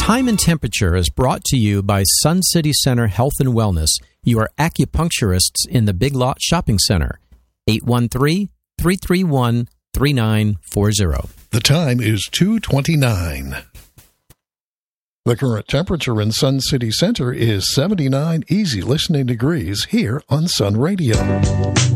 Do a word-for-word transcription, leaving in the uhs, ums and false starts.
Time and Temperature is brought to you by Sun City Center Health and Wellness, your acupuncturists in the Big Lot Shopping Center. eight one three, three three one, three nine four zero. The time is two twenty-nine. The current temperature in Sun City Center is seventy-nine easy listening degrees here on Sun Radio.